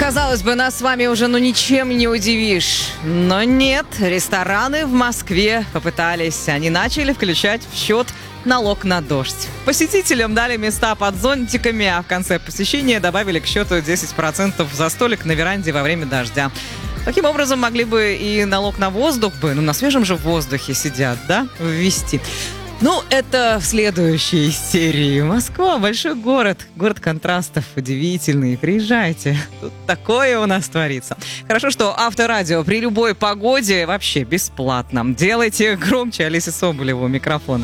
Казалось бы, нас с вами уже ничем не удивишь. Но нет, рестораны в Москве попытались. Они начали включать в счет налог на дождь. Посетителям дали места под зонтиками, а в конце посещения добавили к счету 10% за столик на веранде во время дождя. Таким образом, могли бы и налог на воздух на свежем же воздухе сидят, да, ввести. Это в следующей серии. Москва — большой город. Город контрастов, удивительный. Приезжайте. Тут такое у нас творится. Хорошо, что Авторадио при любой погоде вообще бесплатно. Делайте громче Алисе Соболеву микрофон.